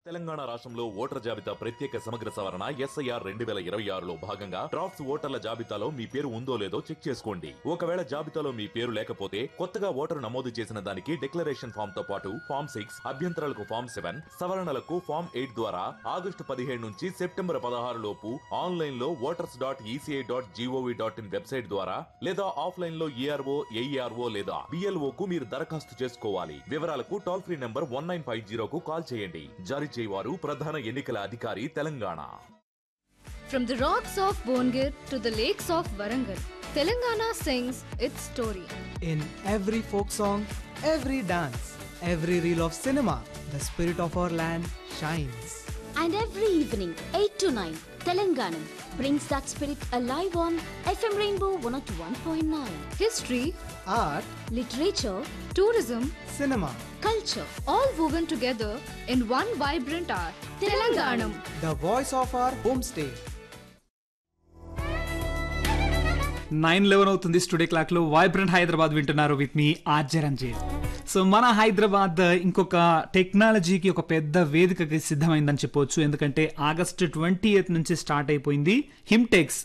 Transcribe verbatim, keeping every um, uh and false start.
తెలంగాణ రాష్ట్రంలో ఓటర్ల జాబితా ప్రత్యేక సమగ్ర సవరణ ఎస్ఐఆర్ రెండు వేల ఇరవై ఆరులో భాగంగా డ్రాఫ్ట్స్ ఓటర్ల జాబితాలో మీ పేరు ఉందో లేదో చెక్ చేసుకోండి. ఒకవేళ జాబితాలో మీ పేరు లేకపోతే కొత్తగా ఓటరు నమోదు చేసిన దానికి డిక్లరేషన్ ఫామ్ తో పాటు ఫామ్ సిక్స్ అభ్యంతరాలకు ఫామ్ సెవెన్ సవరణలకు ఫామ్ ఎయిట్ ద్వారా ఆగస్టు పదిహేడు నుంచి సెప్టెంబర్ పదహారు లోపు ఆన్లైన్ లో voters dot ECI dot GOV dot in website ద్వారా లేదా ఆఫ్లైన్ లో ఈఆర్ఓ ఏఈఆర్ఓ లేదా బిఎల్ఓ కు మీరు దరఖాస్తు చేసుకోవాలి. వివరాలకు toll free number one nine five జీరోకు call చేయండి. జారీ చేయవారు ప్రధాన ఎన్నికల అధికారి Telangana. From the rocks of Bongir to the lakes of Warangal, Telangana sings its story. In every folk song, every dance, every reel of cinema, the spirit of our land shines. And every evening, eight to nine, Telangana brings that spirit alive on F M Rainbow one oh one point nine. History, Art, Literature, tourism, cinema, culture, all woven together in one vibrant art. Telanganam. the voice of our homestay. Nine eleven అవుతుంది studio clock లో vibrant Hyderabad వింటున్నారు with me RJ Ranjith. So మన హైదరాబాద్ ఇంకొక టెక్నాలజీకి ఒక పెద్ద వేదికకి సిద్ధమైందని చెప్పొచ్చు. ఎందుకంటే ఆగస్ట్ ట్వంటీ ఎయిత్ నుంచి స్టార్ట్ అయిపోయింది హిమ్టెక్స్